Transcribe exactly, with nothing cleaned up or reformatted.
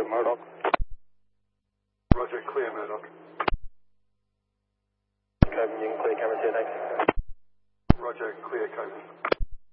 Murdoch. Roger, clear, Murdoch. Copen, you can clear cameras here, thanks. Roger, clear, Copen.